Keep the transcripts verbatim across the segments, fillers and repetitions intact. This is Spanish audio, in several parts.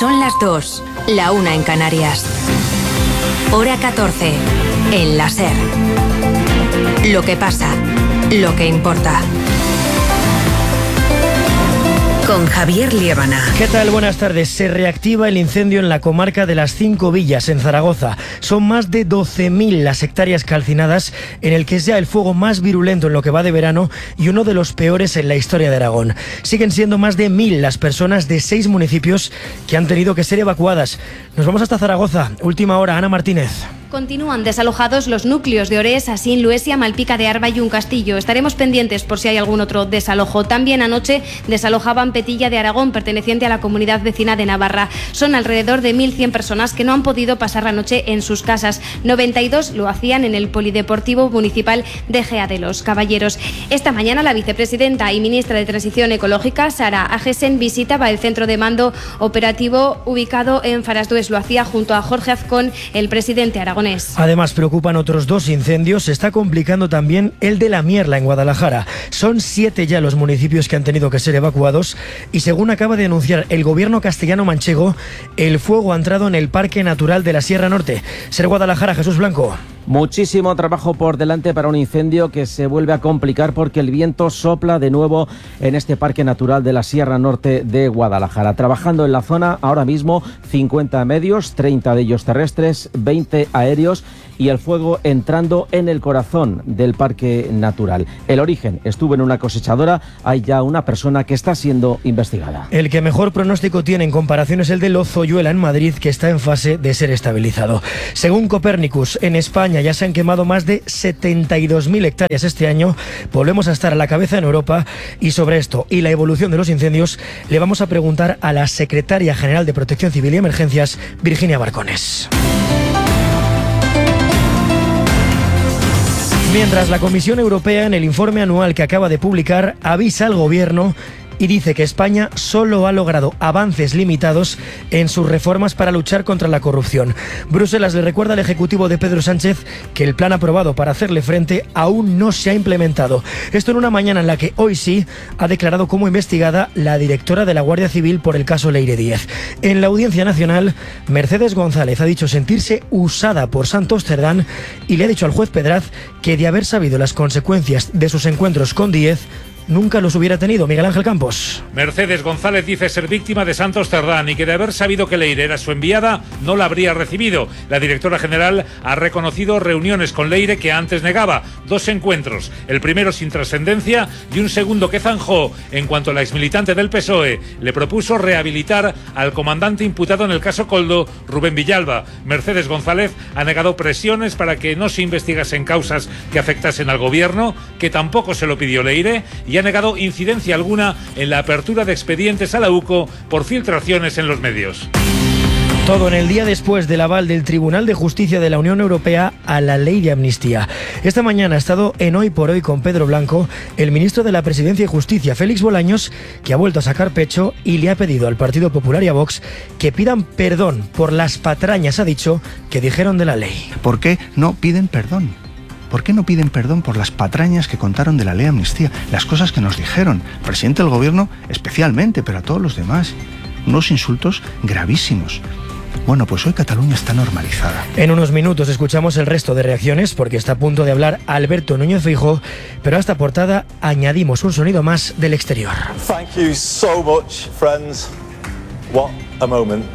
Son las dos, la una en Canarias. Hora catorce, en la SER. Lo que pasa, lo que importa. Con Javier Liébana. ¿Qué tal? Buenas tardes. Se reactiva el incendio en la comarca de las Cinco Villas, en Zaragoza. Son más de doce mil las hectáreas calcinadas, en el que es ya el fuego más virulento en lo que va de verano y uno de los peores en la historia de Aragón. Siguen siendo más de mil las personas de seis municipios que han tenido que ser evacuadas. Nos vamos hasta Zaragoza. Última hora, Ana Martínez. Continúan desalojados los núcleos de Orés, Asín, Luesia, Malpica de Arba y Un Castillo. Estaremos pendientes por si hay algún otro desalojo. También anoche desalojaban Petilla de Aragón, perteneciente a la comunidad vecina de Navarra. Son alrededor de mil cien personas que no han podido pasar la noche en sus casas. noventa y dos lo hacían en el Polideportivo Municipal de Gea de los Caballeros. Esta mañana la vicepresidenta y ministra de Transición Ecológica, Sara Agesen, visitaba el centro de mando operativo ubicado en Farasdues. Lo hacía junto a Jorge Azcón, el presidente aragonés. Además, preocupan otros dos incendios. Se está complicando también el de La Mierla, en Guadalajara. Son siete ya los municipios que han tenido que ser evacuados y, según acaba de anunciar el gobierno castellano-manchego, el fuego ha entrado en el Parque Natural de la Sierra Norte. Ser Guadalajara, Jesús Blanco. Muchísimo trabajo por delante para un incendio que se vuelve a complicar porque el viento sopla de nuevo en este Parque Natural de la Sierra Norte de Guadalajara. Trabajando en la zona ahora mismo cincuenta medios, treinta de ellos terrestres, veinte aéreos y el fuego entrando en el corazón del Parque Natural. El origen estuvo en una cosechadora. Hay ya una persona que está siendo investigada. El que mejor pronóstico tiene en comparación es el de Lozoyuela, en Madrid, que está en fase de ser estabilizado. Según Copernicus, en España ya se han quemado más de setenta y dos mil hectáreas este año. Volvemos a estar a la cabeza en Europa, y sobre esto y la evolución de los incendios le vamos a preguntar a la secretaria general de Protección Civil y Emergencias, Virginia Barcones. Mientras, la Comisión Europea, en el informe anual que acaba de publicar, avisa al Gobierno y dice que España solo ha logrado avances limitados en sus reformas para luchar contra la corrupción. Bruselas le recuerda al Ejecutivo de Pedro Sánchez que el plan aprobado para hacerle frente aún no se ha implementado. Esto en una mañana en la que hoy sí ha declarado como investigada la directora de la Guardia Civil por el caso Leire Díez. En la Audiencia Nacional, Mercedes González ha dicho sentirse usada por Santos Cerdán y le ha dicho al juez Pedraz que, de haber sabido las consecuencias de sus encuentros con Díez, nunca los hubiera tenido. Miguel Ángel Campos. Mercedes González dice ser víctima de Santos Cerdán y que, de haber sabido que Leire era su enviada, no la habría recibido. La directora general ha reconocido reuniones con Leire que antes negaba. Dos encuentros, el primero sin trascendencia y un segundo que zanjó en cuanto la exmilitante del P S O E le propuso rehabilitar al comandante imputado en el caso Koldo, Rubén Villalba. Mercedes González ha negado presiones para que no se investigasen causas que afectasen al gobierno, que tampoco se lo pidió Leire, y ha negado incidencia alguna en la apertura de expedientes a la U C O por filtraciones en los medios. Todo en el día después del aval del Tribunal de Justicia de la Unión Europea a la ley de amnistía. Esta mañana ha estado en Hoy por Hoy con Pedro Blanco el ministro de la Presidencia y Justicia, Félix Bolaños, que ha vuelto a sacar pecho y le ha pedido al Partido Popular y a Vox que pidan perdón por las patrañas, ha dicho, que dijeron de la ley. ¿Por qué no piden perdón? ¿Por qué no piden perdón por las patrañas que contaron de la ley de amnistía? Las cosas que nos dijeron, el presidente del gobierno especialmente, pero a todos los demás. Unos insultos gravísimos. Bueno, pues hoy Cataluña está normalizada. En unos minutos escuchamos el resto de reacciones, porque está a punto de hablar Alberto Núñez Feijóo, pero a esta portada añadimos un sonido más del exterior. Thank you so much, friends. What a moment.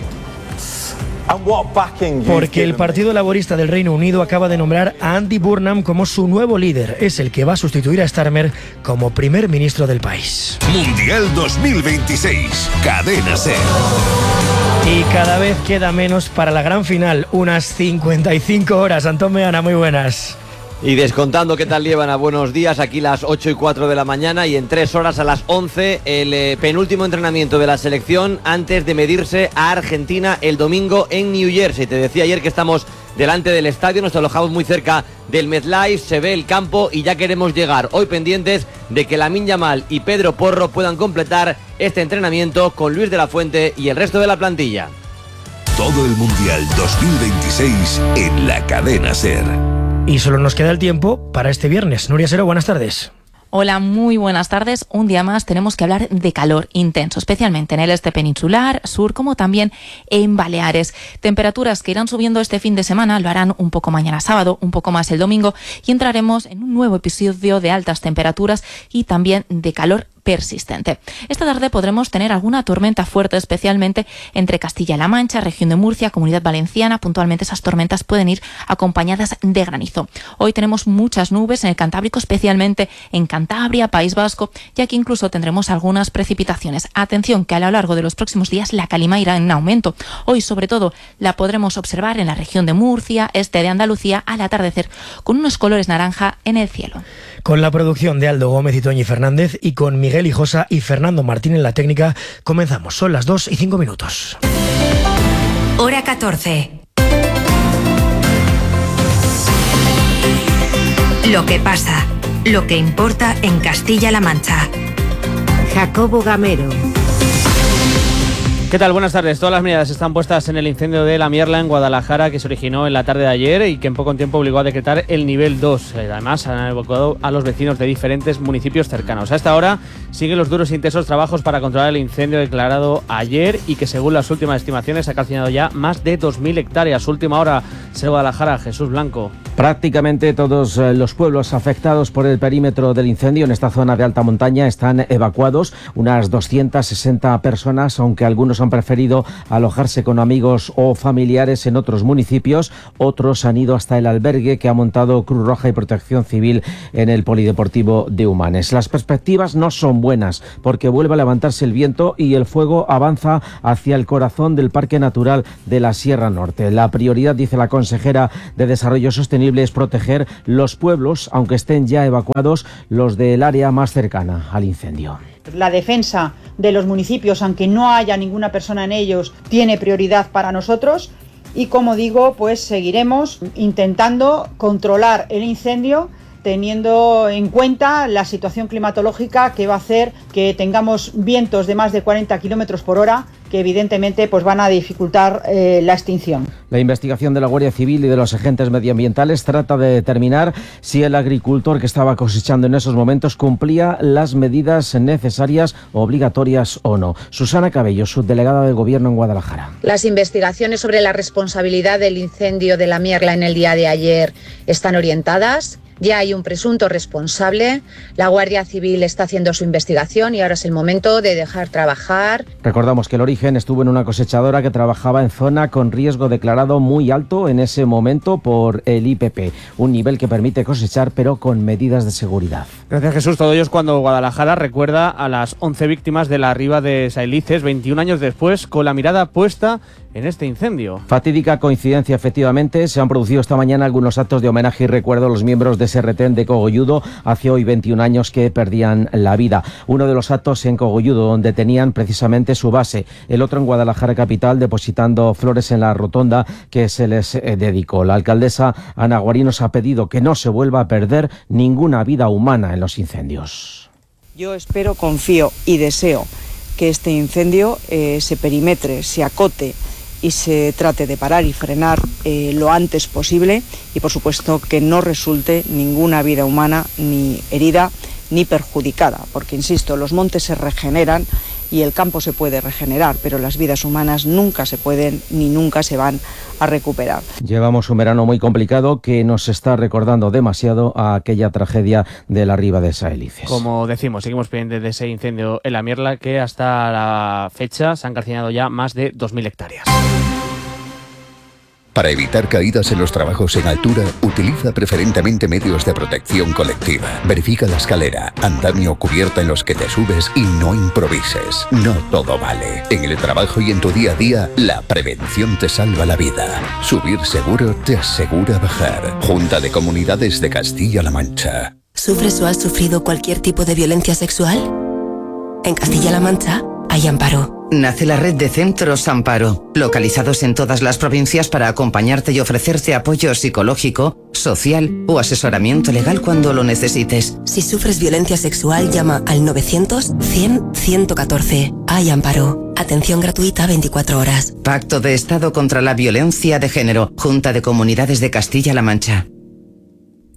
Porque el Partido Laborista del Reino Unido acaba de nombrar a Andy Burnham como su nuevo líder. Es el que va a sustituir a Starmer como primer ministro del país. Mundial dos mil veintiséis, Cadena SER. Y cada vez queda menos para la gran final, unas cincuenta y cinco horas. Antón Meana, muy buenas. Y descontando, ¿qué tal llevan? A buenos días, aquí las ocho y cuatro de la mañana, y en tres horas a las once el eh, penúltimo entrenamiento de la selección antes de medirse a Argentina el domingo en New Jersey. Te decía ayer que estamos delante del estadio, nos alojamos muy cerca del MetLife, se ve el campo y ya queremos llegar. Hoy pendientes de que Lamine Yamal y Pedro Porro puedan completar este entrenamiento con Luis de la Fuente y el resto de la plantilla. Todo el Mundial dos mil veintiséis en la Cadena SER. Y solo nos queda el tiempo para este viernes. Nuria Sero, buenas tardes. Hola, muy buenas tardes. Un día más tenemos que hablar de calor intenso, especialmente en el este peninsular, sur, como también en Baleares. Temperaturas que irán subiendo este fin de semana, lo harán un poco mañana sábado, un poco más el domingo, y entraremos en un nuevo episodio de altas temperaturas y también de calor persistente. Esta tarde podremos tener alguna tormenta fuerte, especialmente entre Castilla-La Mancha, región de Murcia, Comunidad Valenciana. Puntualmente esas tormentas pueden ir acompañadas de granizo. Hoy tenemos muchas nubes en el Cantábrico, especialmente en Cantabria, País Vasco, y aquí incluso tendremos algunas precipitaciones. Atención, que a lo largo de los próximos días la calima irá en aumento. Hoy, sobre todo, la podremos observar en la región de Murcia, este de Andalucía, al atardecer, con unos colores naranja en el cielo. Con la producción de Aldo Gómez y Toñi Fernández y con Miguel Hijosa y Fernando Martín en la técnica, comenzamos. Son las dos y cinco minutos. Hora catorce. Lo que pasa, lo que importa en Castilla-La Mancha. Jacobo Gamero. ¿Qué tal? Buenas tardes. Todas las medidas están puestas en el incendio de La Mierla en Guadalajara, que se originó en la tarde de ayer y que en poco tiempo obligó a decretar el nivel dos. Además, han evacuado a los vecinos de diferentes municipios cercanos. A esta hora siguen los duros e intensos trabajos para controlar el incendio declarado ayer y que, según las últimas estimaciones, ha calcinado ya más de dos mil hectáreas. Última hora, de Guadalajara, Jesús Blanco. Prácticamente todos los pueblos afectados por el perímetro del incendio en esta zona de alta montaña están evacuados. Unas doscientas sesenta personas, aunque algunos han preferido alojarse con amigos o familiares en otros municipios. Otros han ido hasta el albergue que ha montado Cruz Roja y Protección Civil en el Polideportivo de Humanes. Las perspectivas no son buenas porque vuelve a levantarse el viento y el fuego avanza hacia el corazón del Parque Natural de la Sierra Norte. La prioridad, dice la consejera de Desarrollo Sostenible, es proteger los pueblos, aunque estén ya evacuados los del área más cercana al incendio. La defensa de los municipios, aunque no haya ninguna persona en ellos, tiene prioridad para nosotros y, como digo, pues seguiremos intentando controlar el incendio teniendo en cuenta la situación climatológica que va a hacer que tengamos vientos de más de cuarenta kilómetros por hora que evidentemente pues van a dificultar eh, la extinción. La investigación de la Guardia Civil y de los agentes medioambientales trata de determinar si el agricultor que estaba cosechando en esos momentos cumplía las medidas necesarias, obligatorias o no. Susana Cabello, subdelegada del Gobierno en Guadalajara. Las investigaciones sobre la responsabilidad del incendio de La Mierla en el día de ayer están orientadas. Ya hay un presunto responsable, la Guardia Civil está haciendo su investigación y ahora es el momento de dejar trabajar. Recordamos que el origen estuvo en una cosechadora que trabajaba en zona con riesgo declarado muy alto en ese momento por el I P P, un nivel que permite cosechar pero con medidas de seguridad. Gracias, Jesús. Todo ello es cuando Guadalajara recuerda a las once víctimas de la riba de Sailices, veintiún años después, con la mirada puesta en este incendio. Fatídica coincidencia, efectivamente. Se han producido esta mañana algunos actos de homenaje y recuerdo a los miembros de ese retén de Cogolludo, hace hoy veintiún años que perdían la vida. Uno de los actos en Cogolludo, donde tenían precisamente su base, el otro en Guadalajara capital, depositando flores en la rotonda que se les eh, dedicó. La alcaldesa Ana Guarinos ha pedido que no se vuelva a perder ninguna vida humana en los incendios. Yo espero, confío y deseo que este incendio eh, se perimetre, se acote y se trate de parar y frenar eh, lo antes posible y, por supuesto, que no resulte ninguna vida humana ni herida ni perjudicada, porque, insisto, los montes se regeneran y el campo se puede regenerar, pero las vidas humanas nunca se pueden ni nunca se van a recuperar. Llevamos un verano muy complicado que nos está recordando demasiado a aquella tragedia de la riba de Sailices. Como decimos, seguimos pendientes de ese incendio en La Mierla, que hasta la fecha se han calcinado ya más de dos mil hectáreas. Para evitar caídas en los trabajos en altura, utiliza preferentemente medios de protección colectiva. Verifica la escalera, andamio o cubierta en los que te subes y no improvises. No todo vale. En el trabajo y en tu día a día, la prevención te salva la vida. Subir seguro te asegura bajar. Junta de Comunidades de Castilla-La Mancha. ¿Sufres o has sufrido cualquier tipo de violencia sexual? En Castilla-La Mancha hay amparo. Nace la red de Centros Amparo, localizados en todas las provincias para acompañarte y ofrecerte apoyo psicológico, social o asesoramiento legal cuando lo necesites. Si sufres violencia sexual, llama al novecientos, cien, ciento catorce. Hay amparo. Atención gratuita veinticuatro horas. Pacto de Estado contra la Violencia de Género. Junta de Comunidades de Castilla-La Mancha.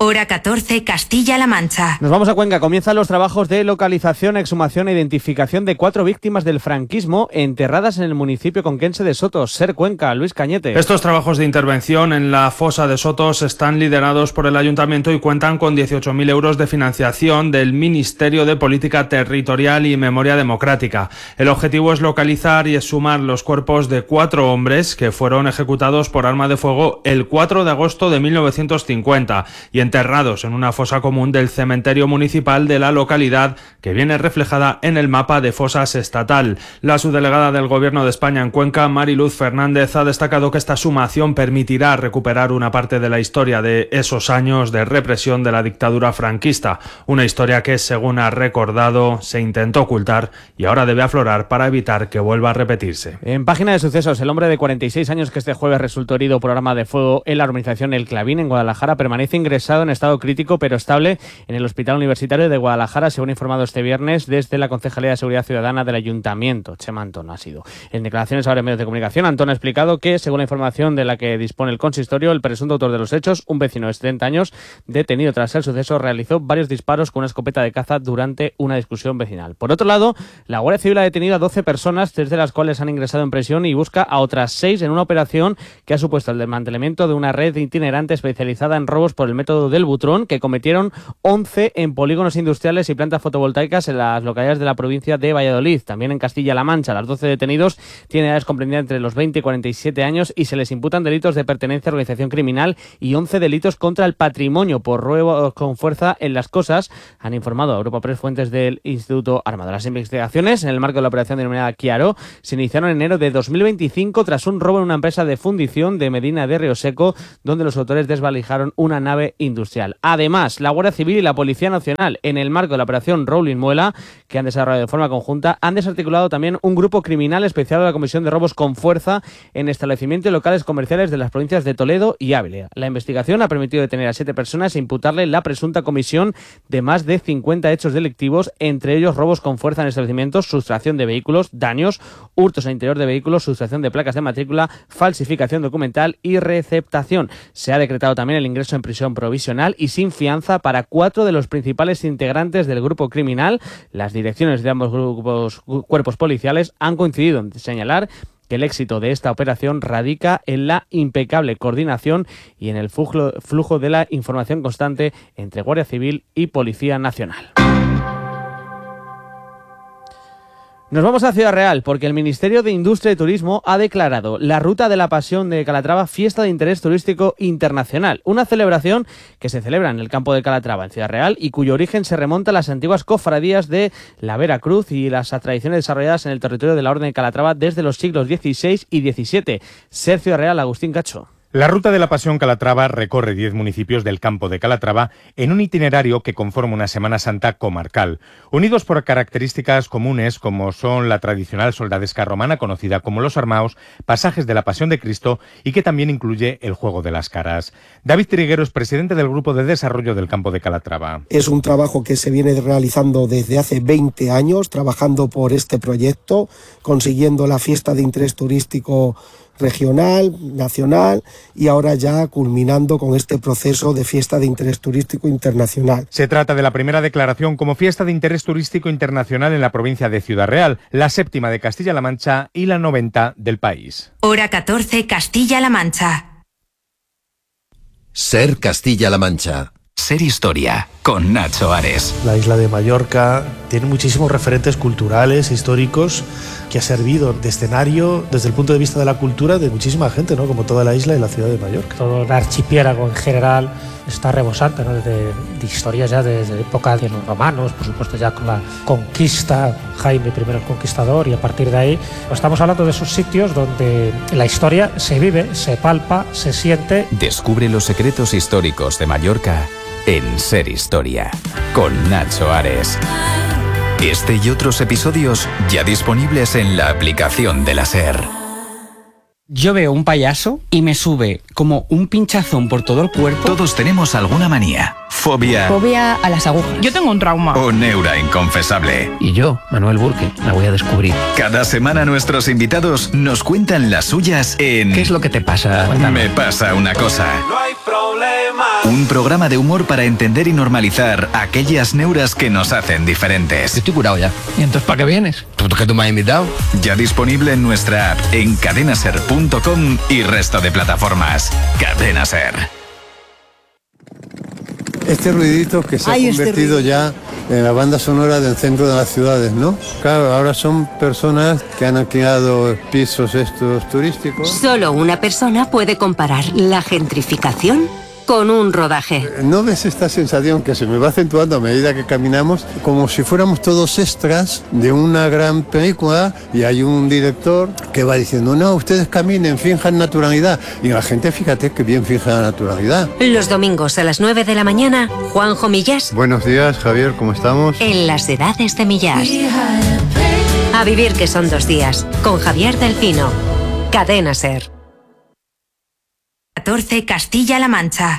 Hora catorce, Castilla-La Mancha. Nos vamos a Cuenca. Comienzan los trabajos de localización, exhumación e identificación de cuatro víctimas del franquismo enterradas en el municipio conquense de Sotos. Ser Cuenca, Luis Cañete. Estos trabajos de intervención en la fosa de Sotos están liderados por el ayuntamiento y cuentan con dieciocho mil euros de financiación del Ministerio de Política Territorial y Memoria Democrática. El objetivo es localizar y exhumar los cuerpos de cuatro hombres que fueron ejecutados por arma de fuego el cuatro de agosto de mil novecientos cincuenta y en enterrados en una fosa común del cementerio municipal de la localidad, que viene reflejada en el mapa de fosas estatal. La subdelegada del Gobierno de España en Cuenca, Mariluz Fernández, ha destacado que esta sumación permitirá recuperar una parte de la historia de esos años de represión de la dictadura franquista, una historia que, según ha recordado, se intentó ocultar y ahora debe aflorar para evitar que vuelva a repetirse. En página de sucesos, el hombre de cuarenta y seis años que este jueves resultó herido por arma de fuego en la urbanización El Clavín, en Guadalajara, permanece ingresado en estado crítico pero estable en el Hospital Universitario de Guadalajara, según ha informado este viernes desde la Concejalía de Seguridad Ciudadana del Ayuntamiento. Chema Antón ha sido. En declaraciones ahora en medios de comunicación, Antón ha explicado que, según la información de la que dispone el consistorio, el presunto autor de los hechos, un vecino de setenta años, detenido tras el suceso, realizó varios disparos con una escopeta de caza durante una discusión vecinal. Por otro lado, la Guardia Civil ha detenido a doce personas, tres de las cuales han ingresado en prisión, y busca a otras seis en una operación que ha supuesto el desmantelamiento de una red itinerante especializada en robos por el método del butrón, que cometieron once en polígonos industriales y plantas fotovoltaicas en las localidades de la provincia de Valladolid. También en Castilla-La Mancha, las doce detenidos tienen edades comprendidas entre los veinte y cuarenta y siete años y se les imputan delitos de pertenencia a organización criminal y once delitos contra el patrimonio por robo con fuerza en las cosas, han informado a Europa Press fuentes del Instituto Armado. Las investigaciones, en el marco de la operación denominada Chiaro, se iniciaron en enero de dos mil veinticinco tras un robo en una empresa de fundición de Medina de Rioseco, donde los autores desvalijaron una nave industrial. Además, la Guardia Civil y la Policía Nacional, en el marco de la operación Rowling Muela, que han desarrollado de forma conjunta, han desarticulado también un grupo criminal especial de la Comisión de Robos con Fuerza en establecimientos y locales comerciales de las provincias de Toledo y Ávila. La investigación ha permitido detener a siete personas e imputarle la presunta comisión de más de cincuenta hechos delictivos, entre ellos robos con fuerza en establecimientos, sustracción de vehículos, daños, hurtos al interior de vehículos, sustracción de placas de matrícula, falsificación documental y receptación. Se ha decretado también el ingreso en prisión provisional y sin fianza para cuatro de los principales integrantes del grupo criminal. Las direcciones de ambos grupos, cuerpos policiales han coincidido en señalar que el éxito de esta operación radica en la impecable coordinación y en el flujo, flujo de la información constante entre Guardia Civil y Policía Nacional. Nos vamos a Ciudad Real porque el Ministerio de Industria y Turismo ha declarado la Ruta de la Pasión de Calatrava fiesta de interés turístico internacional, una celebración que se celebra en el campo de Calatrava, en Ciudad Real, y cuyo origen se remonta a las antiguas cofradías de la Veracruz y las tradiciones desarrolladas en el territorio de la Orden de Calatrava desde los siglos dieciséis y diecisiete. Ser Ciudad Real, Agustín Cacho. La Ruta de la Pasión Calatrava recorre diez municipios del campo de Calatrava en un itinerario que conforma una Semana Santa comarcal, unidos por características comunes como son la tradicional soldadesca romana conocida como los armaos, pasajes de la Pasión de Cristo y que también incluye el juego de las caras. David Triguero es presidente del Grupo de Desarrollo del Campo de Calatrava. Es un trabajo que se viene realizando desde hace veinte años, trabajando por este proyecto, consiguiendo la fiesta de interés turístico regional, nacional y ahora ya culminando con este proceso de fiesta de interés turístico internacional. Se trata de la primera declaración como fiesta de interés turístico internacional en la provincia de Ciudad Real, la séptima de Castilla-La Mancha y la noventa del país. Hora catorce, Castilla-La Mancha. Ser Castilla-La Mancha. Ser Historia, con Nacho Ares. La isla de Mallorca tiene muchísimos referentes culturales, históricos, que ha servido de escenario desde el punto de vista de la cultura de muchísima gente, ¿no? Como toda la isla y la ciudad de Mallorca. Todo el archipiélago en general está rebosante, ¿no? de, de historias ya desde la época de los romanos, por supuesto ya con la conquista, Jaime primero el Conquistador, y a partir de ahí pues estamos hablando de esos sitios donde la historia se vive, se palpa, se siente. Descubre los secretos históricos de Mallorca en Ser Historia, con Nacho Ares. Este y otros episodios ya disponibles en la aplicación de la SER. Yo veo un payaso y me sube como un pinchazón por todo el cuerpo. Todos tenemos alguna manía. Fobia. Fobia a las agujas. Yo tengo un trauma. O neura inconfesable. Y yo, Manuel Burke, la voy a descubrir. Cada semana nuestros invitados nos cuentan las suyas en... ¿Qué es lo que te pasa? Me pasa una cosa. No hay problema. Un programa de humor para entender y normalizar aquellas neuras que nos hacen diferentes. Yo estoy curado ya. ¿Y entonces para qué vienes? ¿Tú que tú me has invitado? Ya disponible en nuestra app, en cadenaser punto com y resto de plataformas. Cadena Ser. Este ruidito que se Ay, ha convertido este ya en la banda sonora del centro de las ciudades, ¿no? Claro, ahora son personas que han alquilado pisos estos turísticos. Solo una persona puede comparar la gentrificación con un rodaje. ¿No ves esta sensación que se me va acentuando a medida que caminamos? Como si fuéramos todos extras de una gran película y hay un director que va diciendo, no, ustedes caminen, finjan naturalidad. Y la gente, fíjate que bien finge la naturalidad. Los domingos a las nueve de la mañana, Juanjo Millás. Buenos días, Javier, ¿cómo estamos? En las edades de Millás. A vivir que son dos días, con Javier del Pino. Cadena Ser. catorce Castilla-La Mancha.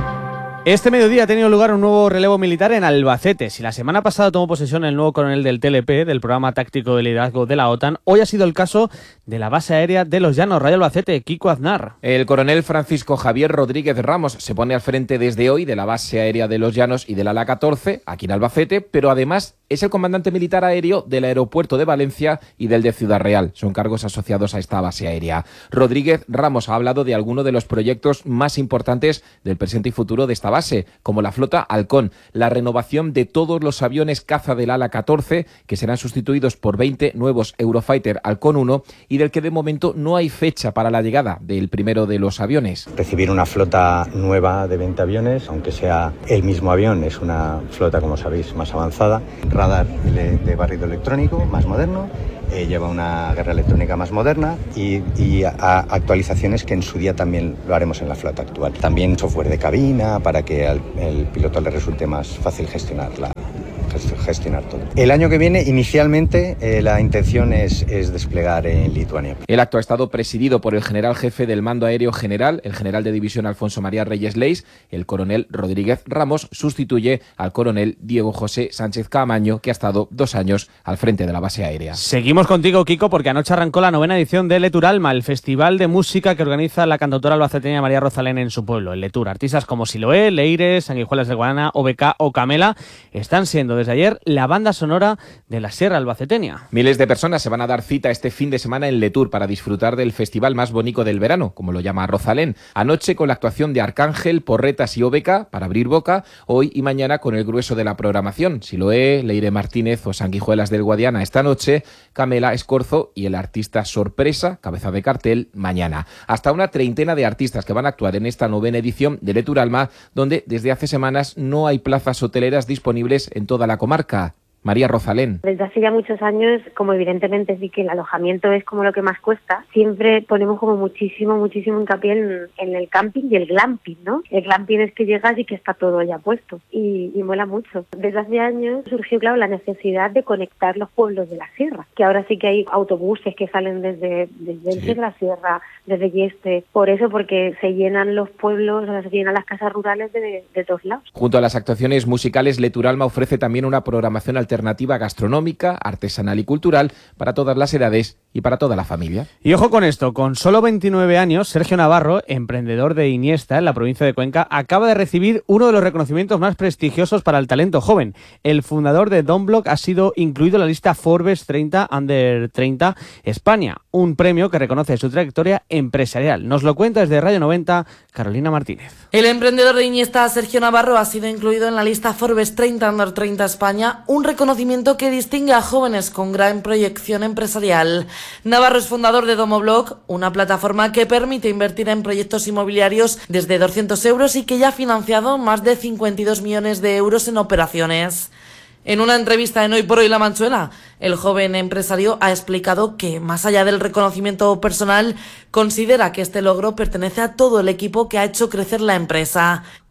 Este mediodía ha tenido lugar un nuevo relevo militar en Albacete. Si la semana pasada tomó posesión el nuevo coronel del T L P, del Programa Táctico de Liderazgo de la OTAN, hoy ha sido el caso de la base aérea de Los Llanos, Rayo Albacete, Kiko Aznar. El coronel Francisco Javier Rodríguez Ramos se pone al frente desde hoy de la base aérea de Los Llanos y del ala catorce, aquí en Albacete, pero además es el comandante militar aéreo del aeropuerto de Valencia y del de Ciudad Real. Son cargos asociados a esta base aérea. Rodríguez Ramos ha hablado de algunos de los proyectos más importantes del presente y futuro de esta base, como la flota Halcón, la renovación de todos los aviones caza del ala catorce, que serán sustituidos por veinte nuevos Eurofighter Halcón uno, y del que de momento no hay fecha para la llegada del primero de los aviones. Recibir una flota nueva de veinte aviones, aunque sea el mismo avión, es una flota, como sabéis, más avanzada. Radar de barrido electrónico, más moderno. Eh, lleva una guerra electrónica más moderna y, y a, a actualizaciones que en su día también lo haremos en la flota actual. También software de cabina para que al el piloto le resulte más fácil gestionarla. gestionar todo. El año que viene, inicialmente, eh, la intención es, es desplegar en Lituania. El acto ha estado presidido por el general jefe del Mando Aéreo General, el general de división Alfonso María Reyes Leis. El coronel Rodríguez Ramos sustituye al coronel Diego José Sánchez Caamaño, que ha estado dos años al frente de la base aérea. Seguimos contigo, Kiko, porque anoche arrancó la novena edición de Leturalma, el festival de música que organiza la cantautora albaceteña María Rosalén en su pueblo, en Letur. Artistas como Siloé, Leire, Sanguijuelas del Guadana, O B K o Camela están siendo desde ayer la banda sonora de la Sierra Albaceteña. Miles de personas se van a dar cita este fin de semana en Letur para disfrutar del festival más bonito del verano, como lo llama Rosalén. Anoche con la actuación de Arcángel, Porretas y O B K para abrir boca, hoy y mañana con el grueso de la programación. Siloé, Leire Martínez o Sanguijuelas del Guadiana esta noche, Camela Escorzo y el artista sorpresa, cabeza de cartel, mañana. Hasta una treintena de artistas que van a actuar en esta novena edición de Leturalma, donde desde hace semanas no hay plazas hoteleras disponibles en toda la comarca. María Rosalén. Desde hace ya muchos años, como evidentemente sí que el alojamiento es como lo que más cuesta, siempre ponemos como muchísimo, muchísimo hincapié en, en el camping y el glamping, ¿no? El glamping es que llegas y que está todo ya puesto y, y mola mucho. Desde hace años surgió, claro, la necesidad de conectar los pueblos de la sierra, que ahora sí que hay autobuses que salen desde, desde sí. la sierra, desde Yeste, por eso, porque se llenan los pueblos, o sea, se llenan las casas rurales de, de todos lados. Junto a las actuaciones musicales, Leturalma ofrece también una programación alternativa gastronómica, artesanal y cultural para todas las edades y para toda la familia. Y ojo con esto, con solo veintinueve años, Sergio Navarro, emprendedor de Iniesta en la provincia de Cuenca, acaba de recibir uno de los reconocimientos más prestigiosos para el talento joven. El fundador de Donblock ha sido incluido en la lista Forbes treinta Under treinta España, un premio que reconoce su trayectoria empresarial. Nos lo cuenta desde Radio noventa, Carolina Martínez. El emprendedor de Iniesta, Sergio Navarro, ha sido incluido en la lista Forbes treinta Under treinta España, un reconocimiento que distingue a jóvenes con gran proyección empresarial. Navarro es fundador de Domoblock, una plataforma que permite invertir en proyectos inmobiliarios desde doscientos euros y que ya ha financiado más de cincuenta y dos millones de euros en operaciones. En una entrevista en Hoy por Hoy La Manchuela, el joven empresario ha explicado que, más allá del reconocimiento personal, considera que este logro pertenece a todo el equipo que ha hecho crecer la empresa.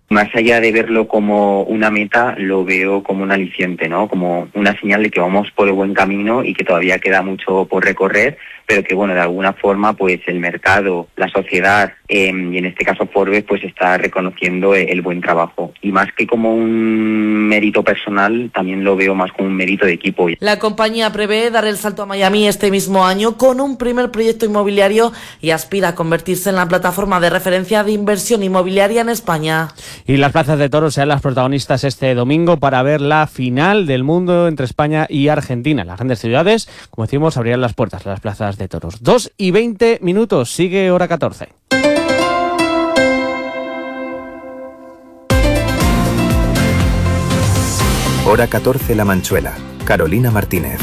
Más allá de verlo como una meta, lo veo como un aliciente, ¿no? Como una señal de que vamos por el buen camino y que todavía queda mucho por recorrer, pero que, bueno, de alguna forma, pues el mercado, la sociedad, eh, y en este caso Forbes, pues está reconociendo el, el buen trabajo. Y más que como un mérito personal, también lo veo más como un mérito de equipo. La compañía prevé dar el salto a Miami este mismo año con un primer proyecto inmobiliario y aspira a convertirse en la plataforma de referencia de inversión inmobiliaria en España. Y las plazas de toros serán las protagonistas este domingo para ver la final del mundo entre España y Argentina. Las grandes ciudades, como decimos, abrirán las puertas a las plazas de toros. dos y veinte minutos, sigue hora catorce. Hora catorce La Manchuela. Carolina Martínez.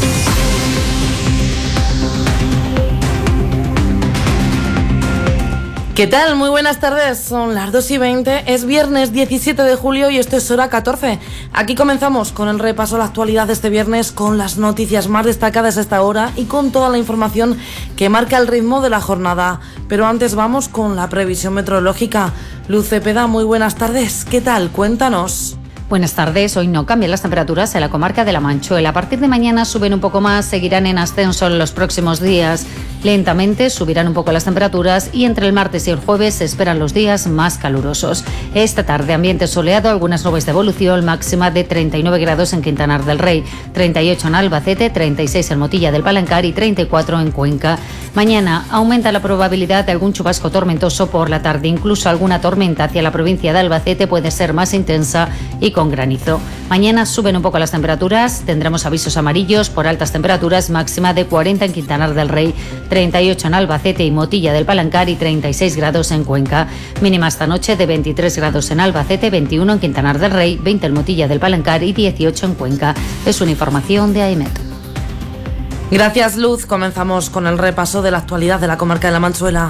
¿Qué tal? Muy buenas tardes, son las dos y veinte, es viernes diecisiete de julio y esto es Hora catorce. Aquí comenzamos con el repaso a la actualidad de este viernes, con las noticias más destacadas a esta hora y con toda la información que marca el ritmo de la jornada. Pero antes vamos con la previsión meteorológica. Luz Cepeda, muy buenas tardes, ¿qué tal? Cuéntanos. Buenas tardes. Hoy no cambian las temperaturas en la comarca de La Manchuela. A partir de mañana suben un poco más, seguirán en ascenso en los próximos días. Lentamente subirán un poco las temperaturas y entre el martes y el jueves se esperan los días más calurosos. Esta tarde ambiente soleado, algunas nubes de evolución, máxima de treinta y nueve grados en Quintanar del Rey, treinta y ocho en Albacete, treinta y seis en Motilla del Palancar y treinta y cuatro en Cuenca. Mañana aumenta la probabilidad de algún chubasco tormentoso por la tarde, incluso alguna tormenta hacia la provincia de Albacete puede ser más intensa y con granizo. Mañana suben un poco las temperaturas, tendremos avisos amarillos por altas temperaturas, máxima de cuarenta en Quintanar del Rey, treinta y ocho en Albacete y Motilla del Palancar y treinta y seis grados en Cuenca. Mínima esta noche de veintitrés grados en Albacete, veintiuno en Quintanar del Rey, veinte en Motilla del Palancar y dieciocho en Cuenca. Es una información de AEMET. Gracias, Luz. Comenzamos con el repaso de la actualidad de la comarca de La Manchuela.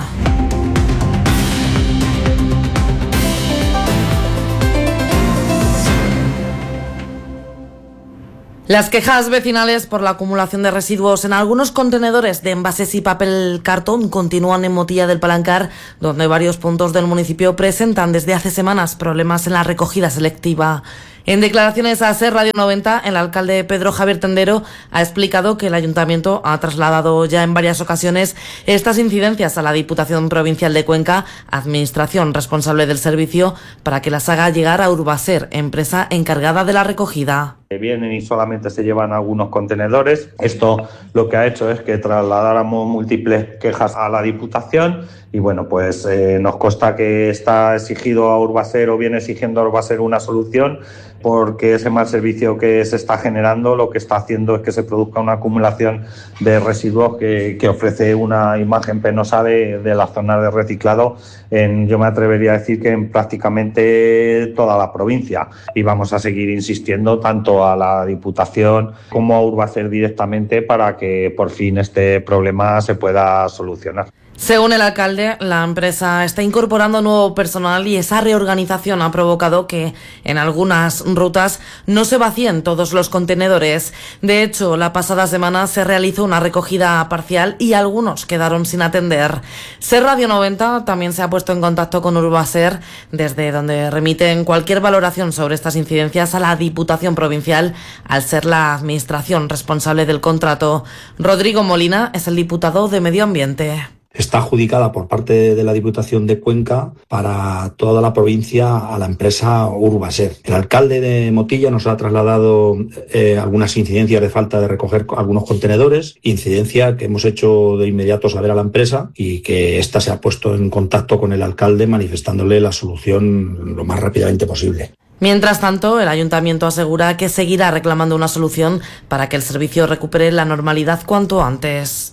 Las quejas vecinales por la acumulación de residuos en algunos contenedores de envases y papel cartón continúan en Motilla del Palancar, donde varios puntos del municipio presentan desde hace semanas problemas en la recogida selectiva. En declaraciones a SER Radio noventa, el alcalde Pedro Javier Tendero ha explicado que el ayuntamiento ha trasladado ya en varias ocasiones estas incidencias a la Diputación Provincial de Cuenca, administración responsable del servicio, para que las haga llegar a Urbaser, empresa encargada de la recogida. Vienen y solamente se llevan algunos contenedores. Esto lo que ha hecho es que trasladáramos múltiples quejas a la Diputación y bueno, pues eh, nos consta que está exigido a Urbaser o viene exigiendo a Urbaser una solución, porque ese mal servicio que se está generando lo que está haciendo es que se produzca una acumulación de residuos que, que ofrece una imagen penosa de, de la zona de reciclado en, yo me atrevería a decir que en prácticamente toda la provincia, y vamos a seguir insistiendo tanto a la Diputación como a Urbaser directamente para que por fin este problema se pueda solucionar. Según el alcalde, la empresa está incorporando nuevo personal y esa reorganización ha provocado que en algunas rutas no se vacíen todos los contenedores. De hecho, la pasada semana se realizó una recogida parcial y algunos quedaron sin atender. SER Radio noventa también se ha puesto en contacto con Urbaser, desde donde remiten cualquier valoración sobre estas incidencias a la Diputación Provincial, al ser la administración responsable del contrato. Rodrigo Molina es el diputado de Medio Ambiente. Está adjudicada por parte de la Diputación de Cuenca para toda la provincia a la empresa Urbaser. El alcalde de Motilla nos ha trasladado eh, algunas incidencias de falta de recoger algunos contenedores, incidencia que hemos hecho de inmediato saber a la empresa y que ésta se ha puesto en contacto con el alcalde manifestándole la solución lo más rápidamente posible. Mientras tanto, el ayuntamiento asegura que seguirá reclamando una solución para que el servicio recupere la normalidad cuanto antes.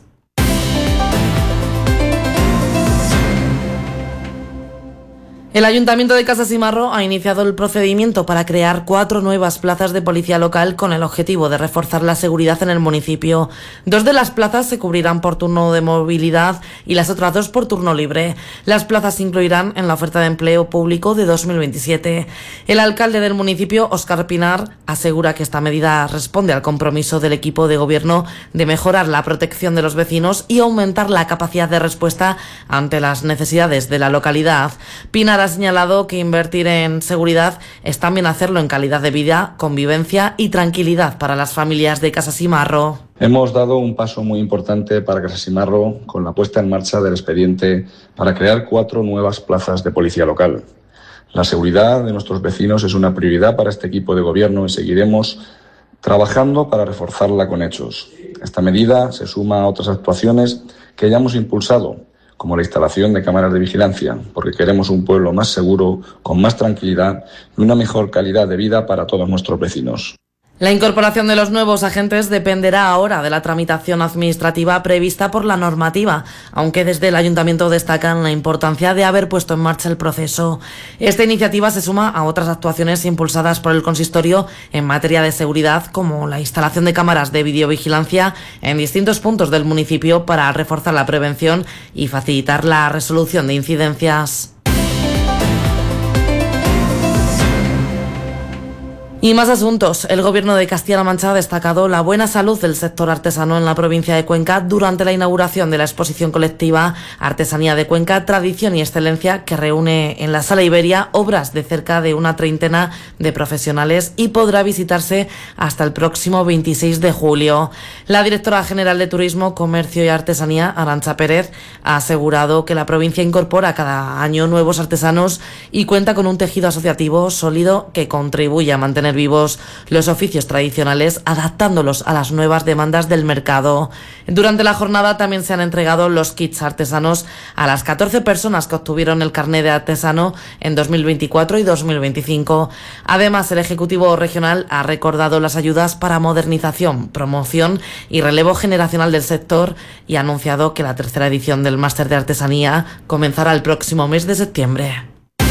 El Ayuntamiento de Casas y Marro ha iniciado el procedimiento para crear cuatro nuevas plazas de policía local con el objetivo de reforzar la seguridad en el municipio. Dos de las plazas se cubrirán por turno de movilidad y las otras dos por turno libre. Las plazas se incluirán en la oferta de empleo público de dos mil veintisiete. El alcalde del municipio, Óscar Pinar, asegura que esta medida responde al compromiso del equipo de gobierno de mejorar la protección de los vecinos y aumentar la capacidad de respuesta ante las necesidades de la localidad. Pinar ha señalado que invertir en seguridad es también hacerlo en calidad de vida, convivencia y tranquilidad para las familias de Casasimarro. Hemos dado un paso muy importante para Casasimarro con la puesta en marcha del expediente para crear cuatro nuevas plazas de policía local. La seguridad de nuestros vecinos es una prioridad para este equipo de gobierno y seguiremos trabajando para reforzarla con hechos. Esta medida se suma a otras actuaciones que ya hemos impulsado, como la instalación de cámaras de vigilancia, porque queremos un pueblo más seguro, con más tranquilidad y una mejor calidad de vida para todos nuestros vecinos. La incorporación de los nuevos agentes dependerá ahora de la tramitación administrativa prevista por la normativa, aunque desde el Ayuntamiento destacan la importancia de haber puesto en marcha el proceso. Esta iniciativa se suma a otras actuaciones impulsadas por el consistorio en materia de seguridad, como la instalación de cámaras de videovigilancia en distintos puntos del municipio para reforzar la prevención y facilitar la resolución de incidencias. Y más asuntos. El Gobierno de Castilla-La Mancha ha destacado la buena salud del sector artesano en la provincia de Cuenca durante la inauguración de la exposición colectiva Artesanía de Cuenca, Tradición y Excelencia, que reúne en la Sala Iberia obras de cerca de una treintena de profesionales y podrá visitarse hasta el próximo veintiséis de julio. La directora general de Turismo, Comercio y Artesanía, Arantxa Pérez, ha asegurado que la provincia incorpora cada año nuevos artesanos y cuenta con un tejido asociativo sólido que contribuye a mantener vivos los oficios tradicionales, adaptándolos a las nuevas demandas del mercado. Durante la jornada también se han entregado los kits artesanos a las catorce personas que obtuvieron el carnet de artesano en dos mil veinticuatro y dos mil veinticinco. Además, el Ejecutivo Regional ha recordado las ayudas para modernización, promoción y relevo generacional del sector y ha anunciado que la tercera edición del Máster de Artesanía comenzará el próximo mes de septiembre.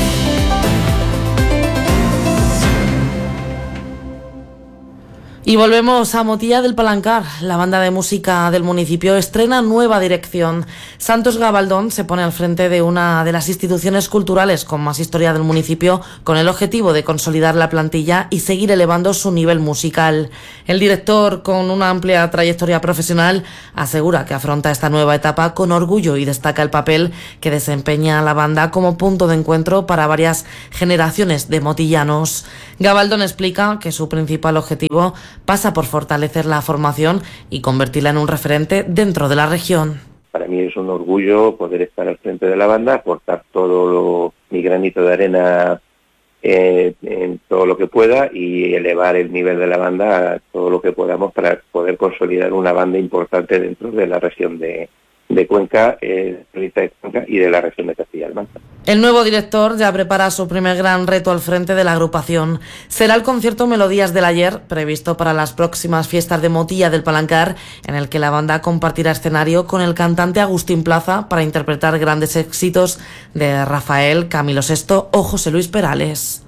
Y volvemos a Motilla del Palancar. La banda de música del municipio estrena nueva dirección. Santos Gabaldón se pone al frente de una de las instituciones culturales con más historia del municipio, con el objetivo de consolidar la plantilla y seguir elevando su nivel musical. El director, con una amplia trayectoria profesional, asegura que afronta esta nueva etapa con orgullo y destaca el papel que desempeña la banda como punto de encuentro para varias generaciones de motillanos. Gabaldón explica que su principal objetivo pasa por fortalecer la formación y convertirla en un referente dentro de la región. Para mí es un orgullo poder estar al frente de la banda, aportar todo lo, mi granito de arena eh, en todo lo que pueda y elevar el nivel de la banda a todo lo que podamos para poder consolidar una banda importante dentro de la región de, de Cuenca, eh, provincia de Cuenca y de la región de Castilla-La Mancha. El nuevo director ya prepara su primer gran reto al frente de la agrupación. Será el concierto Melodías del Ayer, previsto para las próximas fiestas de Motilla del Palancar, en el que la banda compartirá escenario con el cantante Agustín Plaza para interpretar grandes éxitos de Rafael, Camilo sexto o José Luis Perales.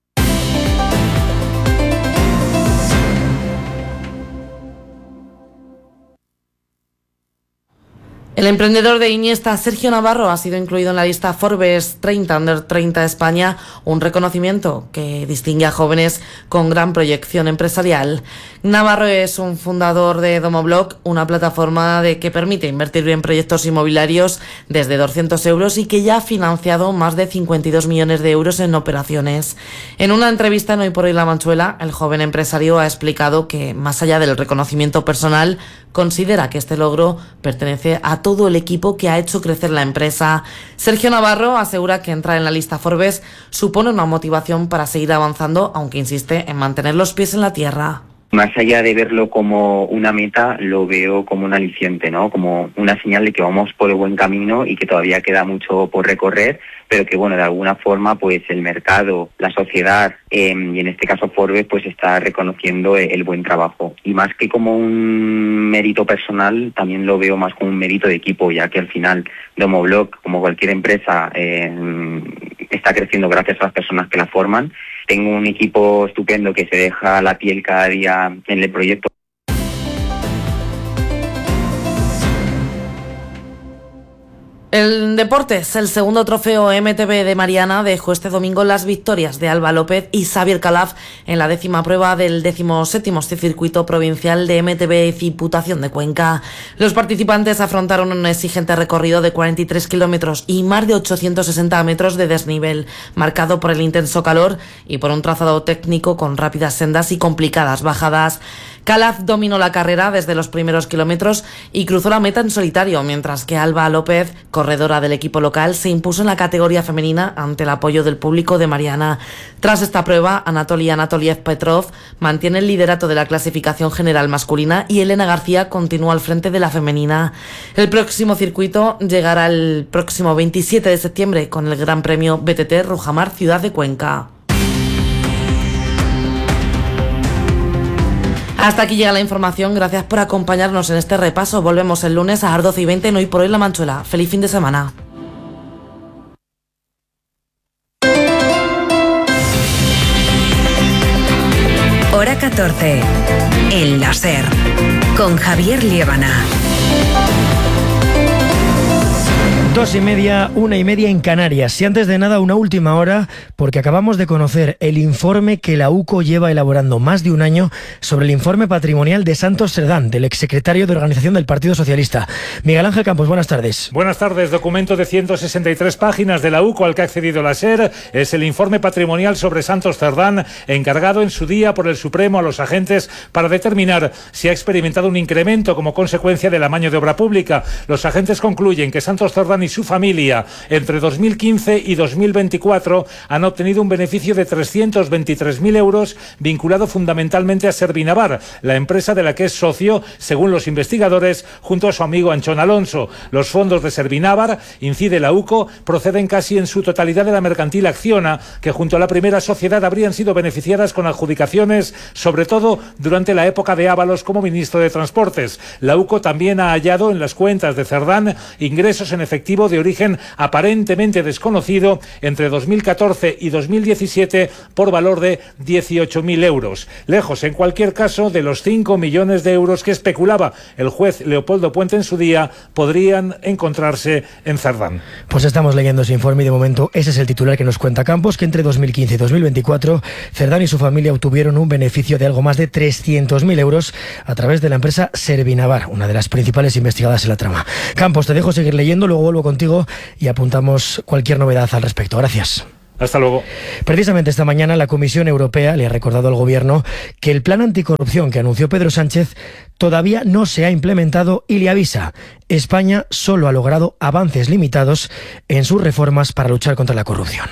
El emprendedor de Iniesta, Sergio Navarro, ha sido incluido en la lista Forbes treinta Under treinta de España, un reconocimiento que distingue a jóvenes con gran proyección empresarial. Navarro es un fundador de Domobloc, una plataforma de que permite invertir en proyectos inmobiliarios desde doscientos euros y que ya ha financiado más de cincuenta y dos millones de euros en operaciones. En una entrevista en Hoy por Hoy La Manchuela, el joven empresario ha explicado que, más allá del reconocimiento personal, considera que este logro pertenece a todo el equipo que ha hecho crecer la empresa. Sergio Navarro asegura que entrar en la lista Forbes supone una motivación para seguir avanzando, aunque insiste en mantener los pies en la tierra. Más allá de verlo como una meta, lo veo como un aliciente, ¿no? Como una señal de que vamos por el buen camino y que todavía queda mucho por recorrer, pero que, bueno, de alguna forma, pues el mercado, la sociedad, eh, y en este caso Forbes, pues está reconociendo el buen trabajo. Y más que como un mérito personal, también lo veo más como un mérito de equipo, ya que al final Domobloc, como cualquier empresa, eh, está creciendo gracias a las personas que la forman. Tengo un equipo estupendo que se deja la piel cada día en el proyecto. El Deportes, el segundo trofeo M T B de Mariana, dejó este domingo las victorias de Alba López y Xavier Calaf en la décima prueba del decimoséptimo circuito provincial de M T B Diputación de Cuenca. Los participantes afrontaron un exigente recorrido de cuarenta y tres kilómetros y más de ochocientos sesenta metros de desnivel, marcado por el intenso calor y por un trazado técnico con rápidas sendas y complicadas bajadas. Calaf dominó la carrera desde los primeros kilómetros y cruzó la meta en solitario, mientras que Alba López, corredora del equipo local, se impuso en la categoría femenina ante el apoyo del público de Mariana. Tras esta prueba, Anatoly Anatoliev Petrov mantiene el liderato de la clasificación general masculina y Elena García continúa al frente de la femenina. El próximo circuito llegará el próximo veintisiete de septiembre con el Gran Premio B T T Rujamar Ciudad de Cuenca. Hasta aquí llega la información, gracias por acompañarnos en este repaso. Volvemos el lunes a las doce y veinte en Hoy por Hoy La Manchuela. Feliz fin de semana. Hora catorce, en la SER, con Javier Liébana. Dos y media, una y media en Canarias. Y antes de nada, una última hora, porque acabamos de conocer el informe que la U C O lleva elaborando más de un año sobre el informe patrimonial de Santos Cerdán, del exsecretario de Organización del Partido Socialista. Miguel Ángel Campos, buenas tardes. Buenas tardes. Documento de ciento sesenta y tres páginas de la U C O al que ha accedido la SER. Es el informe patrimonial sobre Santos Cerdán, encargado en su día por el Supremo a los agentes para determinar si ha experimentado un incremento como consecuencia del amaño de obra pública. Los agentes concluyen que Santos Cerdán y su familia entre dos mil quince y dos mil veinticuatro han obtenido un beneficio de trescientos veintitrés mil euros vinculado fundamentalmente a Servinavar, la empresa de la que es socio, según los investigadores, junto a su amigo Anchón Alonso. Los fondos de Servinavar, incide la U C O, proceden casi en su totalidad de la mercantil Acciona, que junto a la primera sociedad habrían sido beneficiadas con adjudicaciones, sobre todo durante la época de Ábalos como ministro de Transportes. La U C O también ha hallado en las cuentas de Cerdán ingresos en efectivo de origen aparentemente desconocido entre dos mil catorce y dos mil diecisiete por valor de dieciocho mil euros. Lejos, en cualquier caso, de los cinco millones de euros que especulaba el juez Leopoldo Puente en su día, podrían encontrarse en Cerdán. Pues estamos leyendo ese informe y de momento ese es el titular que nos cuenta Campos, que entre dos mil quince y dos mil veinticuatro Cerdán y su familia obtuvieron un beneficio de algo más de trescientos mil euros a través de la empresa Servinavar, una de las principales investigadas en la trama. Campos, te dejo seguir leyendo, luego vuelvo contigo y apuntamos cualquier novedad al respecto. Gracias. Hasta luego. Precisamente esta mañana la Comisión Europea le ha recordado al Gobierno que el plan anticorrupción que anunció Pedro Sánchez todavía no se ha implementado y le avisa: España solo ha logrado avances limitados en sus reformas para luchar contra la corrupción.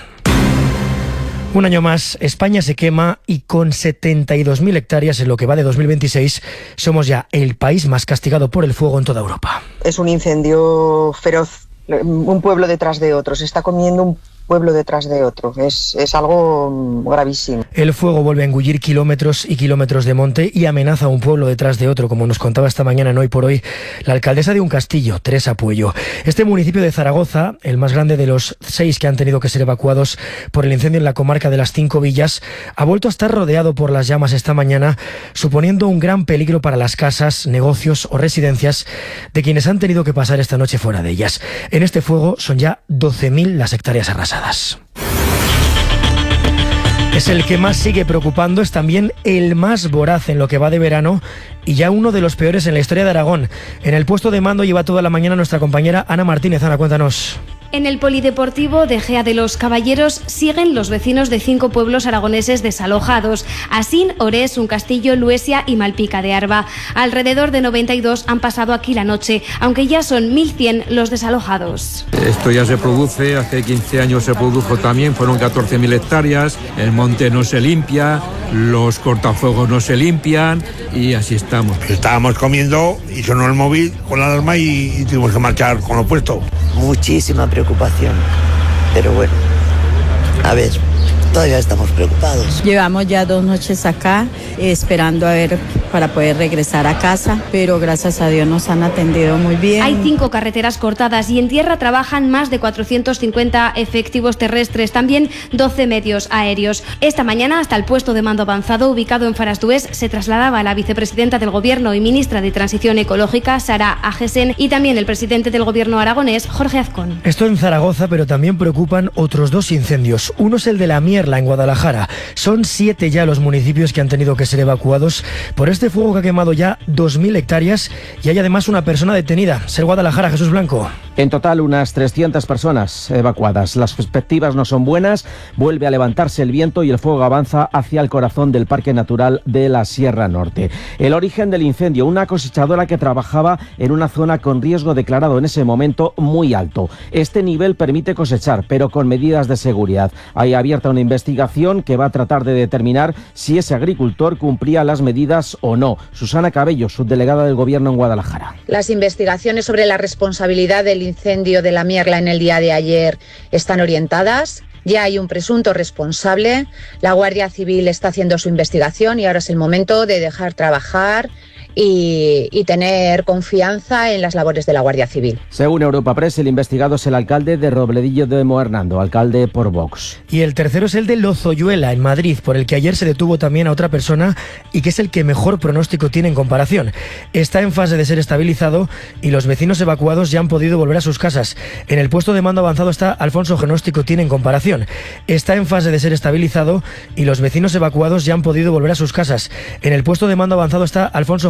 Un año más, España se quema y con setenta y dos mil hectáreas en lo que va de dos mil veintiséis somos ya el país más castigado por el fuego en toda Europa. Es un incendio feroz, un pueblo detrás de otro, se está comiendo un pueblo detrás de otro. Es, es algo gravísimo. El fuego vuelve a engullir kilómetros y kilómetros de monte y amenaza a un pueblo detrás de otro, como nos contaba esta mañana en Hoy por Hoy la alcaldesa de un castillo, Teresa Puello. Este municipio de Zaragoza, el más grande de los seis que han tenido que ser evacuados por el incendio en la comarca de las Cinco Villas, ha vuelto a estar rodeado por las llamas esta mañana, suponiendo un gran peligro para las casas, negocios o residencias de quienes han tenido que pasar esta noche fuera de ellas. En este fuego son ya doce mil las hectáreas arrasadas. Es el que más sigue preocupando, es también el más voraz en lo que va de verano y ya uno de los peores en la historia de Aragón. En el puesto de mando lleva toda la mañana nuestra compañera Ana Martínez. Ana, cuéntanos. En el polideportivo de Gea de los Caballeros siguen los vecinos de cinco pueblos aragoneses desalojados: Asín, Orés, Uncastillo, Luesia y Malpica de Arba. Alrededor de noventa y dos han pasado aquí la noche, aunque ya son mil cien los desalojados. Esto ya se produce, hace quince años se produjo también, fueron catorce mil hectáreas, el monte no se limpia, los cortafuegos no se limpian y así estamos. Estábamos comiendo y sonó el móvil con la alarma y, y tuvimos que marchar con lo puesto. Muchísima preocupación, pero bueno, a ver, todavía estamos preocupados. Llevamos ya dos noches acá esperando a ver para poder regresar a casa, pero gracias a Dios nos han atendido muy bien. Hay cinco carreteras cortadas y en tierra trabajan más de cuatrocientos cincuenta efectivos terrestres, también doce medios aéreos. Esta mañana hasta el puesto de mando avanzado ubicado en Farasdués se trasladaba la vicepresidenta del Gobierno y ministra de Transición Ecológica, Sara Agesen, y también el presidente del Gobierno aragonés, Jorge Azcón. Esto en Zaragoza, pero también preocupan otros dos incendios. Uno es el de la Mierla, en Guadalajara. Son siete ya los municipios que han tenido que ser evacuados por este fuego que ha quemado ya dos mil hectáreas y hay además una persona detenida. Ser Guadalajara, Jesús Blanco. En total, unas trescientas personas evacuadas. Las perspectivas no son buenas. Vuelve a levantarse el viento y el fuego avanza hacia el corazón del Parque Natural de la Sierra Norte. El origen del incendio, una cosechadora que trabajaba en una zona con riesgo declarado en ese momento muy alto. Este nivel permite cosechar, pero con medidas de seguridad. Hay abierta una investigación que va a tratar de determinar si ese agricultor cumplía las medidas o no. Susana Cabello, subdelegada del Gobierno en Guadalajara. Las investigaciones sobre la responsabilidad del incendio de la Mierla en el día de ayer están orientadas. Ya hay un presunto responsable. La Guardia Civil está haciendo su investigación y ahora es el momento de dejar trabajar Y, y tener confianza en las labores de la Guardia Civil. Según Europa Press, el investigado es el alcalde de Robledillo de Mohernando, alcalde por Vox. Y el tercero es el de Lozoyuela, en Madrid, por el que ayer se detuvo también a otra persona y que es el que mejor pronóstico tiene en comparación. Está en fase de ser estabilizado y los vecinos evacuados ya han podido volver a sus casas. En el puesto de mando avanzado está Alfonso, pronóstico tiene en comparación. Está en fase de ser estabilizado y los vecinos evacuados ya han podido volver a sus casas. En el puesto de mando avanzado está Alfonso